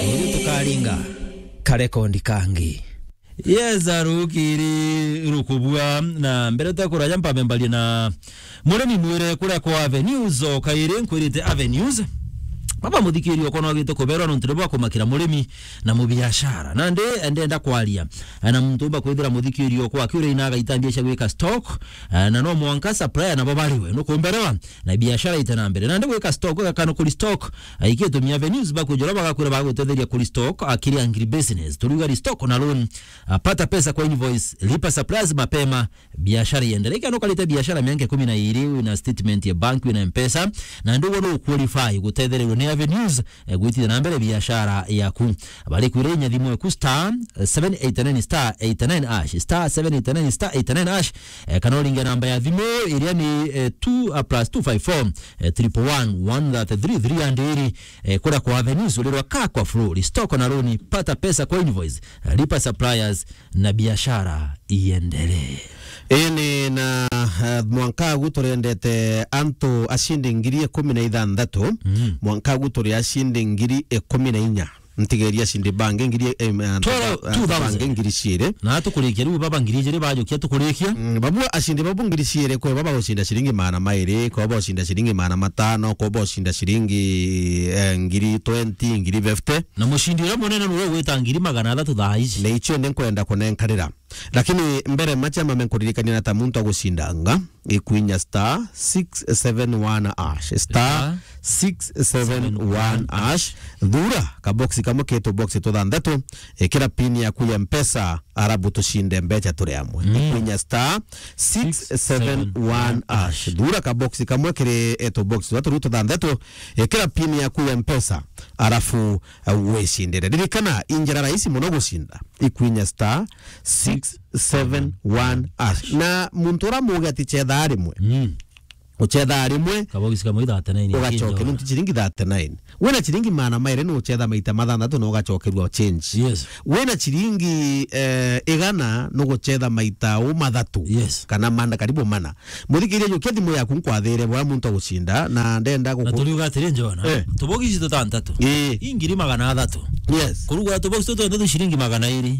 ili tukalinga karekondi kangi yeza rukiri rukubwa na mbere takuraja mpamembalie na muremi mwire kure kwa avenues o kaire nkurite avenues baba mudhikirio kono gito kuberwa nontirwa kumakira murimi na mubiashara na ndenda kwalia na mtumba kwithira mudhikirio kwa kure inaga itambia cha gweka stock na no mwanka supplier na babaliwe no kumberewa na biashara itana mbere na ndegweka stock kakano kuli stock ikitumia avenues bakujora bagakura bagutetheria kuli stock akiri angry business tuliga stock na loan pata pesa kwa invoice lipa suppliers mapema biashara iendelee kana kalita biashara miaka 12 na statement ya bank na mpesa na ndio no qualify gutetheria ni avenues gwitira na mbere biashara yaku bali kurenya thimwe ku star 789 star 89 ash star 789 star 89 ash kana ulinga namba ya thimwe iria ni 2 plus 254 133 and kura kwa avenues ulirwa kwa flow stock na loan pata pesa kwa invoice lipa suppliers na biashara iendelee. Ene na mwanka gutorendete anto ashinde ngiri 16 mwanka gutore ashinde ngiri 14 ntigeria shinde bange ngiri bange ngiri shire na tukurekia ru baba ngiri jere bajokia tukurekia babu ashinde babu ngiri shire ko baba oshinda shiringi mana maire ko baba oshinda shiringi mana matano ko baba oshinda shiringi ngiri 20 ngiri 50 na mushindira monene no weta ngiri 300 thaici na icho nenkwenda kunenkarira lakini mbere macha mamenkuririkania na tamuntu agushindanga ikuinya star 671 ash star 671 ash dhura kaboksi kama keto boxi to dandatu kila pini ya kuya mpesa arabu tushinde mbecha tureamwe ikuinya star 671 ash dhura kaboksi kama kile eto boxi watu ruto dandatu kila pini ya kuya mpesa arafu weshindere dirikana injira raisi muno gushinda ikuinya star 671 ash na muntura muga tichedha rimwe uchedha rimwe kabogisi kama 39 ugachoke nuntu chiringi 39 wena chiringi mana maire no uchedha maita mathandatu no ugachokerwa change yes wena chiringi igana no guchedha maita umathatu yes kana mana karibu mana muthikirie yo kethimu yaku nkwathire bwa muntu gushinda na ndenda na tuliuga atire njona tubogisi tutantatu ingiri 300 yes kuruga tubogisi tutantatu shiringi 200